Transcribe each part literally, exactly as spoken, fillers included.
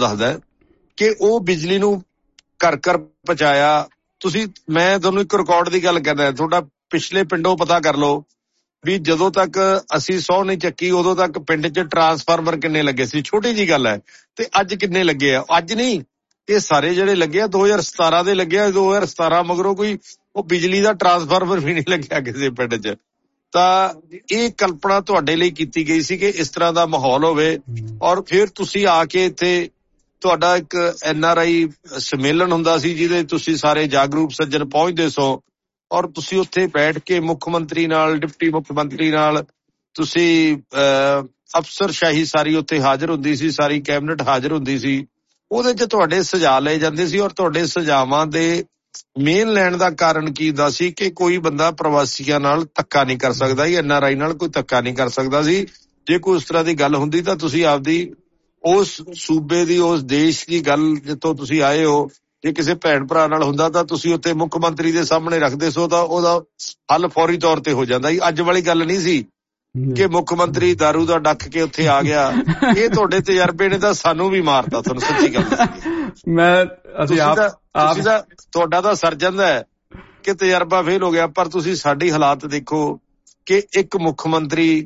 ਦੱਸਦਾ ਕਿ ਉਹ ਬਿਜਲੀ ਨੂੰ ਘਰ ਘਰ ਪਹੁੰਚਾਇਆ। ਤੁਸੀਂ ਮੈਂ ਤੁਹਾਨੂੰ ਇੱਕ ਰਿਕਾਰਡ ਦੀ ਗੱਲ ਕਰਦਾ, ਤੁਹਾਡਾ ਪਿਛਲੇ ਪਿੰਡੋਂ ਪਤਾ ਕਰ ਲਓ ਵੀ ਜਦੋਂ ਤੱਕ ਅਸੀਂ ਸਹੁੰ ਨਹੀਂ ਚੱਕੀ ਉਦੋਂ ਤੱਕ ਪਿੰਡ 'ਚ ਟਰਾਂਸਫਾਰਮਰ ਕਿੰਨੇ ਲੱਗੇ ਸੀ, ਛੋਟੀ ਜੀ ਗੱਲ ਹੈ। ਤੇ ਅੱਜ ਕਿੰਨੇ ਲੱਗੇ ਆ? ਅੱਜ ਨਹੀਂ, ਇਹ ਸਾਰੇ ਜਿਹੜੇ ਲੱਗੇ ਆ ਦੋ ਹਜ਼ਾਰ ਸਤਾਰਾਂ ਦੇ ਲੱਗੇ ਆ। ਦੋ ਹਜ਼ਾਰ ਸਤਾਰਾਂ ਮਗਰੋਂ ਕੋਈ ਉਹ ਬਿਜਲੀ ਦਾ ਟਰਾਂਸਫਾਰਮਰ ਵੀ ਨਹੀਂ ਲੱਗਿਆ ਕਿਸੇ ਪਿੰਡ 'ਚ। ਤਾਂ ਇਹ ਕਲਪਨਾ ਤੁਹਾਡੇ ਲਈ ਕੀਤੀ ਗਈ ਸੀ ਕਿ ਇਸ ਤਰ੍ਹਾਂ ਦਾ ਮਾਹੌਲ ਹੋਵੇ, ਔਰ ਫਿਰ ਤੁਸੀਂ ਆ ਕੇ ਇੱਥੇ ਤੁਹਾਡਾ ਇੱਕ ਐਨ ਆਰ ਆਈ ਸੰਮੇਲਨ ਹੁੰਦਾ ਸੀ ਜਿਹਦੇ ਤੁਸੀਂ ਸਾਰੇ ਜਾਗਰੂਕ ਸੱਜਣ ਪਹੁੰਚਦੇ ਸੋ, ਔਰ ਤੁਸੀਂ ਉੱਥੇ ਬੈਠ ਕੇ ਮੁੱਖ ਮੰਤਰੀ ਨਾਲ, ਡਿਪਟੀ ਮੁੱਖ ਮੰਤਰੀ ਨਾਲ ਤੁਸੀਂ ਅਹ ਅਫਸਰਸ਼ਾਹੀ ਸਾਰੀ ਉੱਥੇ ਹਾਜ਼ਰ ਹੁੰਦੀ ਸੀ, ਸਾਰੀ ਕੈਬਨਿਟ ਹਾਜ਼ਰ ਹੁੰਦੀ ਸੀ। ਉਹਦੇ 'ਚ ਤੁਹਾਡੇ ਸੁਝਾਅ ਲਏ ਜਾਂਦੇ ਸੀ, ਔਰ ਤੁਹਾਡੇ ਸੁਝਾਵਾਂ ਦੇ ਮੇਨ ਲੈਣ ਦਾ ਕਾਰਨ ਕੀ ਹੁੰਦਾ ਸੀ ਕਿ ਕੋਈ ਬੰਦਾ ਪ੍ਰਵਾਸੀਆਂ ਨਾਲ ਧੱਕਾ ਨਹੀਂ ਕਰ ਸਕਦਾ ਸੀ, ਐਨ ਆਰ ਆਈ ਨਾਲ ਕੋਈ ਧੱਕਾ ਨਹੀਂ ਕਰ ਸਕਦਾ ਸੀ। ਜੇ ਕੋਈ ਉਸ ਤਰ੍ਹਾਂ ਦੀ ਗੱਲ ਹੁੰਦੀ ਤਾਂ ਤੁਸੀਂ ਆਪਦੀ ਉਸ ਸੂਬੇ ਦੀ, ਉਸ ਦੇਸ਼ ਦੀ ਗੱਲ ਜਿੱਥੋਂ ਤੁਸੀਂ ਆਏ ਹੋ, ਜੇ ਕਿਸੇ ਭੈਣ ਭਰਾ ਨਾਲ ਹੁੰਦਾ ਤਾਂ ਤੁਸੀਂ ਉੱਥੇ ਮੁੱਖ ਮੰਤਰੀ ਦੇ ਸਾਹਮਣੇ ਰੱਖਦੇ ਸੋ ਤਾਂ ਉਹਦਾ ਹੱਲ ਫੌਰੀ ਤੌਰ ਤੇ ਹੋ ਜਾਂਦਾ ਸੀ। ਅੱਜ ਵਾਲੀ ਗੱਲ ਨਹੀਂ ਸੀ ਕਿ ਮੁੱਖ ਮੰਤਰੀ ਦਾਰੂ ਦਾ ਡੱਕ ਕੇ ਉੱਥੇ ਆ ਗਿਆ। ਇਹ ਤੁਹਾਡੇ ਤਜਰਬੇ ਨੇ ਤਾਂ ਸਾਨੂੰ ਵੀ ਮਾਰਤਾ, ਤੁਹਾਨੂੰ ਸੱਚੀ ਗੱਲ ਦੱਸੀ। ਮੈਂ ਅਸੀਂ ਆਪ ਤੁਸੀਂ ਤਾਂ ਤੁਹਾਡਾ ਤਾਂ ਸਰ ਜਾਂਦਾ ਹੈ ਕਿ ਤਜਰਬਾ ਫੇਲ ਹੋ ਗਿਆ, ਪਰ ਤੁਸੀਂ ਸਾਡੀ ਹਾਲਾਤ ਦੇਖੋ ਕਿ ਇੱਕ ਮੁੱਖ ਮੰਤਰੀ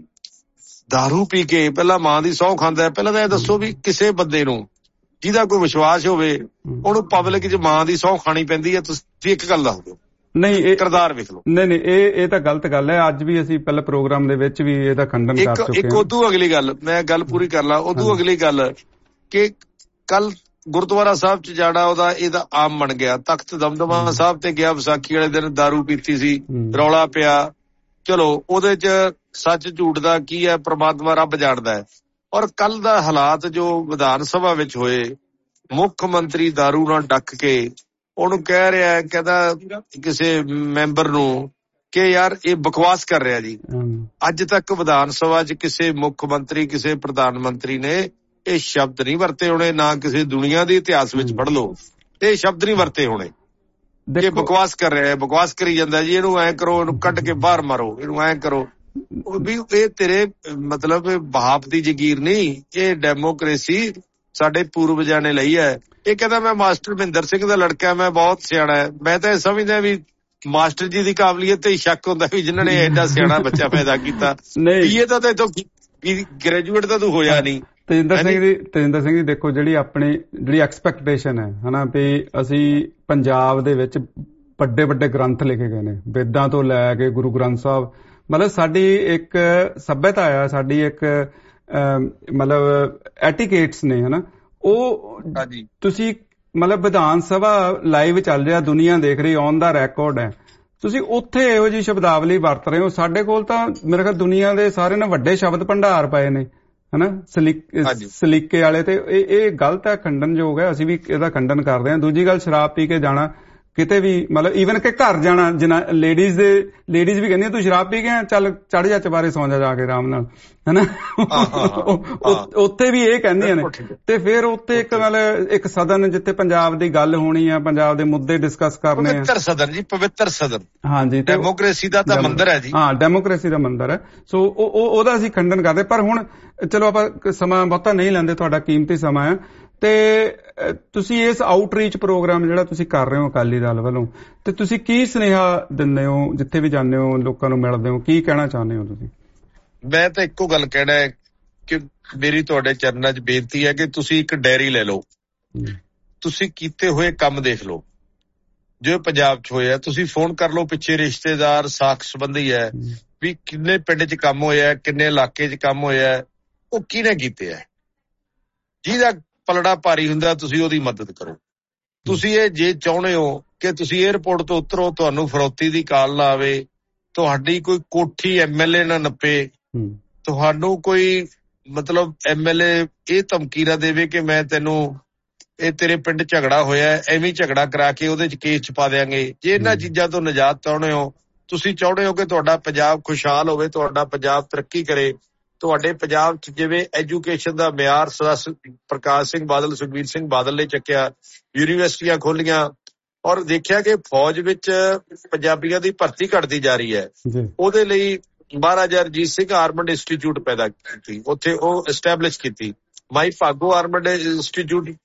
ਦਾਰੂ ਪੀ ਕੇ ਪਹਿਲਾਂ ਮਾਂ ਦੀ ਸਹੁੰ ਖਾਂਦਾ। ਪਹਿਲਾਂ ਤਾਂ ਇਹ ਦੱਸੋ ਵੀ ਕਿਸੇ ਬੰਦੇ ਨੂੰ ਜਿਹਦਾ ਕੋਈ ਵਿਸ਼ਵਾਸ ਹੋਵੇ ਉਹਨੂੰ ਪਬਲਿਕ 'ਚ ਮਾਂ ਦੀ ਸਹੁੰ ਖਾਣੀ ਪੈਂਦੀ ਹੈ? ਤੁਸੀਂ ਇੱਕ ਗੱਲ ਦੱਸ ਦਿਓ। ਨਹੀਂ, ਇਹ ਕਿਰਦਾਰ ਵੇਖ ਲਓ। ਨਹੀਂ ਨਹੀਂ ਇਹ ਇਹ ਤਾਂ ਗਲਤ ਗੱਲ ਹੈ। ਅੱਜ ਵੀ ਅਸੀਂ ਪਹਿਲੇ ਪ੍ਰੋਗਰਾਮ ਦੇ ਵਿੱਚ ਵੀ ਇਹਦਾ ਖੰਡਨ ਕਰ ਚੁੱਕੇ ਹਾਂ। ਇੱਕ ਉਦੋਂ ਅਗਲੀ ਗੱਲ, ਮੈਂ ਗੱਲ ਪੂਰੀ ਕਰ ਲਾਂ। ਉਦੋਂ ਅਗਲੀ ਗੱਲ ਕਿ ਕੱਲ ਗੁਰਦੁਆਰਾ ਸਾਹਿਬ 'ਚ ਜਾਣਾ ਉਹਦਾ ਇਹਦਾ ਆਮ ਬਣ ਗਿਆ। ਤਖਤ ਦਮਦਮਾ ਸਾਹਿਬ ਤੇ ਗਿਆ, ਵਿਸਾਖੀ ਵਾਲੇ ਦਿਨ ਦਾਰੂ ਪੀਤੀ ਸੀ, ਰੌਲਾ ਪਿਆ। ਚਲੋ ਉਹਦੇ 'ਚ ਸੱਚ ਝੂਠ ਦਾ ਕੀ ਹੈ ਪ੍ਰਮਾਤਮਾ ਰੱਬ ਜਾਣਦਾ ਹੈ। ਔਰ ਕੱਲ ਦਾ ਹਾਲਾਤ ਜੋ ਵਿਧਾਨ ਸਭਾ ਵਿੱਚ ਹੋਏ, ਮੁੱਖ ਮੰਤਰੀ ਦਾਰੂ ਨਾਲ ਡੱਕ ਕੇ ਉਹਨੂੰ ਕਹਿ ਰਿਹਾ, ਕਹਿੰਦਾ ਕਿਸੇ ਮੈਂਬਰ ਨੂੰ ਕਿ ਯਾਰ ਇਹ ਬਕਵਾਸ ਕਰ ਰਿਹਾ ਜੀ। ਅੱਜ ਤੱਕ ਵਿਧਾਨ ਸਭਾ 'ਚ ਕਿਸੇ ਮੁੱਖ ਮੰਤਰੀ, ਕਿਸੇ ਪ੍ਰਧਾਨ ਮੰਤਰੀ ਨੇ ਇਹ ਸ਼ਬਦ ਨਹੀਂ ਵਰਤੇ ਹੋਣੇ, ਨਾ ਕਿਸੇ ਦੁਨੀਆ ਦੇ ਇਤਿਹਾਸ ਵਿੱਚ ਪੜ੍ਹ ਲਓ ਇਹ ਸ਼ਬਦ ਨਹੀਂ ਵਰਤੇ ਹੋਣੇ ਕਿ ਬਕਵਾਸ ਕਰ ਰਿਹਾ ਹੈ, ਬਕਵਾਸ ਕਰੀ ਜਾਂਦਾ ਜੀ, ਇਹਨੂੰ ਐਂ ਕਰੋ, ਇਹਨੂੰ ਕੱਢ ਕੇ ਬਾਹਰ ਮਾਰੋ, ਇਹਨੂੰ ਐਂ ਕਰੋ। ਵੀ ਇਹ ਤੇਰੇ ਮਤਲਬ ਬਾਪ ਦੀ ਜਗੀਰ ਨਹੀਂ, ਇਹ ਡੈਮੋਕ੍ਰੇਸੀ ਸਾਡੇ ਪੂਰਵਜਾਂ ਨੇ ਲਈ ਹੈ। ਇਹ ਕਹਿੰਦਾ ਮੈਂ ਮਾਸਟਰ ਮਹਿੰਦਰ ਸਿੰਘ ਦਾ ਲੜਕਾ, ਮੈਂ ਬਹੁਤ ਸਿਆਣਾ ਹੈ। ਮੈਂ ਤਾਂ ਇਹ ਸਮਝਦਾ ਵੀ ਮਾਸਟਰ ਜੀ ਦੀ ਕਾਬਲੀਅਤ ਤੇ ਹੀ ਸ਼ੱਕ ਹੁੰਦਾ ਵੀ ਜਿਨ੍ਹਾਂ ਨੇ ਐਡਾ ਸਿਆਣਾ ਬੱਚਾ ਪੈਦਾ ਕੀਤਾ। ਪੀਏ ਤਾਂ ਇੱਥੋਂ ਗ੍ਰੈਜੂਏਟ ਤਾਂ ਤੂੰ ਹੋਇਆ ਨਹੀਂ। ਤੇਜਿੰਦਰ ਸਿੰਘ ਜੀ, ਤੇਜਿੰਦਰ ਸਿੰਘ ਜੀ ਦੇਖੋ, ਜਿਹੜੀ ਆਪਣੀ ਜਿਹੜੀ ਐਕਸਪੈਕਟੇਸ਼ਨ ਹੈ ਹਨਾ ਵੀ ਅਸੀਂ ਪੰਜਾਬ ਦੇ ਵਿੱਚ ਵੱਡੇ ਵੱਡੇ ਗ੍ਰੰਥ ਲਿਖੇ ਗਏ ਨੇ, ਵੇਦਾਂ ਤੋਂ ਲੈ ਕੇ ਗੁਰੂ ਗ੍ਰੰਥ ਸਾਹਿਬ, ਮਤਲਬ ਸਾਡੀ ਇੱਕ ਸੱਭਿਅਤਾ ਆ, ਸਾਡੀ ਇੱਕ ਮਤਲਬ ਐਟੀਕੇਟਸ ਨੇ ਹਨਾ, ਉਹ ਤੁਸੀਂ ਮਤਲਬ ਵਿਧਾਨ ਸਭਾ ਲਾਈਵ ਚੱਲ ਰਿਹਾ, ਦੁਨੀਆ ਦੇਖ ਰਹੀ, ਔਨ ਦਾ ਰੈਕੋਰਡ ਹੈ, ਤੁਸੀਂ ਉੱਥੇ ਇਹੋ ਜਿਹੀ ਸ਼ਬਦਾਵਲੀ ਵਰਤ ਰਹੇ ਹੋ। ਸਾਡੇ ਕੋਲ ਤਾਂ ਮੇਰੇ ਖਿਆਲ ਦੁਨੀਆ ਦੇ ਸਾਰੇ ਨਾਲ ਵੱਡੇ ਸ਼ਬਦ ਭੰਡਾਰ ਪਏ ਨੇ ਹਨਾ, ਸਲੀ ਸਲੀਕੇ ਵਾਲੇ। ਤੇ ਇਹ ਇਹ ਗਲਤ ਹੈ, ਖੰਡਨਯੋਗ ਹੈ। ਅਸੀਂ ਵੀ ਇਹਦਾ ਖੰਡਨ ਕਰਦੇ ਹਾਂ। ਦੂਜੀ ਗੱਲ, ਸ਼ਰਾਬ ਪੀ ਕੇ ਜਾਣਾ ਕਿਤੇ ਵੀ, ਮਤਲਬ ਈਵਨ ਕਿ ਘਰ ਜਾਣਾ, ਜਿਨਾ ਲੇਡੀਜ਼ ਦੇ ਲੇਡੀਜ਼ ਵੀ ਕਹਿੰਦੀਆਂ ਤੂੰ ਸ਼ਰਾਬ ਪੀ ਗਿਆ, ਚੱਲ ਚੜ ਜਾ ਚਬਾਰੇ ਸੌਂ ਜਾ ਜਾ ਕੇ ਆਰਾਮ ਨਾਲ ਹਨਾ। ਉੱਥੇ ਵੀ ਇਹ ਕਹਿੰਦੀਆਂ ਨੇ। ਤੇ ਫਿਰ ਉੱਥੇ ਇੱਕ ਮਤਲਬ ਇੱਕ ਸਦਨ ਜਿੱਥੇ ਪੰਜਾਬ ਦੀ ਗੱਲ ਹੋਣੀ ਆ, ਪੰਜਾਬ ਦੇ ਮੁੱਦੇ ਡਿਸਕਸ ਕਰਨੇ ਆ। ਪਵਿੱਤਰ ਸਦਨ ਜੀ, ਪਵਿੱਤਰ ਸਦਨ। ਹਾਂਜੀ, ਡੈਮੋਕ੍ਰੇਸੀ ਦਾ ਤਾਂ ਮੰਦਿਰ ਹੈ ਜੀ। ਹਾਂ, ਡੈਮੋਕ੍ਰੇਸੀ ਦਾ ਮੰਦਿਰ ਹੈ। ਸੋ ਉਹਦਾ ਅਸੀਂ ਖੰਡਨ ਕਰਦੇ। ਪਰ ਹੁਣ ਚਲੋ ਆਪਾਂ ਸਮਾਂ ਬਹੁਤਾ ਨਹੀਂ ਲੈਂਦੇ, ਤੁਹਾਡਾ ਕੀਮਤੀ ਸਮਾਂ ਆ। ਤੇ ਤੁਸੀਂ ਇਸ ਆਊਟਰੀਚ ਪ੍ਰੋਗਰਾਮ ਜਿਹੜਾ ਤੁਸੀਂ ਕਰ ਰਹੇ ਹੋ ਅਕਾਲੀ ਦਲ ਵੱਲੋਂ, ਤੇ ਤੁਸੀਂ ਕੀ ਸੁਨੇਹਾ ਦਿੰਦੇ ਹੋ ਜਿੱਥੇ ਵੀ ਜਾਂਦੇ ਹੋ, ਲੋਕਾਂ ਨੂੰ ਮਿਲਦੇ ਹੋ, ਕੀ ਕਹਿਣਾ ਚਾਹੁੰਦੇ ਹੋ ਤੁਸੀਂ? ਮੈਂ ਤਾਂ ਇੱਕੋ ਗੱਲ ਕਹਿਣਾ ਹੈ ਕਿ ਮੇਰੀ ਤੁਹਾਡੇ ਚਰਨਾਂ 'ਚ ਬੇਨਤੀ ਹੈ ਕਿ ਤੁਸੀਂ ਇੱਕ ਡਾਇਰੀ ਲੈ ਲਓ, ਤੁਸੀਂ ਕੀਤੇ ਹੋਏ ਕੰਮ ਦੇਖ ਲਓ ਜੋ ਪੰਜਾਬ 'ਚ ਹੋਇਆ। ਤੁਸੀਂ ਫੋਨ ਕਰ ਲਓ, ਪਿੱਛੇ ਰਿਸ਼ਤੇਦਾਰ, ਸਾਖ ਸੰਬੰਧੀ ਹੈ, ਵੀ ਕਿੰਨੇ ਪਿੰਡ 'ਚ ਕੰਮ ਹੋਇਆ, ਕਿੰਨੇ ਇਲਾਕੇ 'ਚ ਕੰਮ ਹੋਇਆ, ਉਹ ਕਿਹਨੇ ਕੀਤੇ ਹੈ। ਜਿਹਦਾ ਪਲੜਾ ਭਾਰੀ ਹੁੰਦਾ ਤੁਸੀਂ ਉਹਦੀ ਮਦਦ ਕਰੋ। ਤੁਸੀਂ ਇਹ ਜੇ ਚਾਹੁੰਦੇ ਹੋ ਕਿ ਤੁਸੀਂ ਏਅਰਪੋਰਟ ਤੋਂ ਉਤਰੋ, ਤੁਹਾਨੂੰ ਫਰੌਤੀ ਦੀ ਕਾਲ ਨਾ ਆਵੇ, ਤੁਹਾਡੀ ਕੋਈ ਕੋਠੀ ਐਮ ਐਲ ਏ ਨਾ ਨੱਪੇ, ਤੁਹਾਨੂੰ ਕੋਈ ਮਤਲਬ ਐਮ ਐਲ ਏ ਇਹ ਧਮਕੀ ਨਾ ਦੇਵੇ ਕਿ ਮੈਂ ਤੈਨੂੰ, ਇਹ ਤੇਰੇ ਪਿੰਡ ਝਗੜਾ ਹੋਇਆ, ਐਵੇਂ ਝਗੜਾ ਕਰਾ ਕੇ ਉਹਦੇ 'ਚ ਕੇਸ ਛਪਾ ਦਿਆਂਗੇ। ਜੇ ਇਹਨਾਂ ਚੀਜ਼ਾਂ ਤੋਂ ਨਿਜਾਤ ਚਾਹੁੰਦੇ ਹੋ, ਤੁਸੀਂ ਚਾਹੁੰਦੇ ਹੋ ਕਿ ਤੁਹਾਡਾ ਪੰਜਾਬ ਖੁਸ਼ਹਾਲ ਹੋਵੇ, ਤੁਹਾਡਾ ਪੰਜਾਬ ਤਰੱਕੀ ਕਰੇ, ਤੁਹਾਡੇ ਪੰਜਾਬ 'ਚ ਜਿਵੇਂ ਐਜੂਕੇਸ਼ਨ ਦਾ ਮਿਆਰ ਪ੍ਰਕਾਸ਼ ਸਿੰਘ ਬਾਦਲ, ਸੁਖਬੀਰ ਸਿੰਘ ਬਾਦਲ ਨੇ ਚੱਕਿਆ, ਯੂਨੀਵਰਸਿਟੀਆਂ ਖੋਲੀਆਂ, ਔਰ ਦੇਖਿਆ ਕਿ ਫੌਜ ਵਿੱਚ ਪੰਜਾਬੀਆਂ ਦੀ ਭਰਤੀ ਘਟਦੀ ਜਾ ਰਹੀ ਹੈ। ਉਹਦੇ ਲਈ ਮਹਾਰਾਜਾ ਰਣਜੀਤ ਸਿੰਘ ਆਰਮਡ ਇੰਸਟੀਚਿਊਟ ਪੈਦਾ ਕੀਤੀ, ਉੱਥੇ ਉਹ ਐਸਟੈਬਲਿਸ਼ ਕੀਤੀ। Mai Bhago armed institute